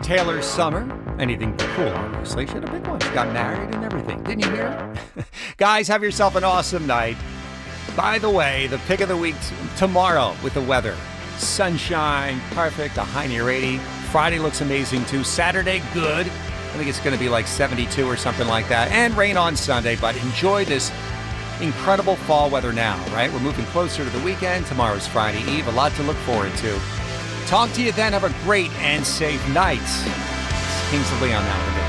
Taylor Summer. Anything but cool, obviously. She had a big one. She got married and everything. Didn't you hear? Guys, have yourself an awesome night. By the way, the pick of the week tomorrow with the weather. Sunshine, perfect, a high near 80. Friday looks amazing too. Saturday, good. I think it's going to be like 72 or something like that. And rain on Sunday, but enjoy this incredible fall weather now, right? We're moving closer to the weekend. Tomorrow's Friday Eve. A lot to look forward to. Talk to you then. Have a great and safe night. Kings of Leon nowadays.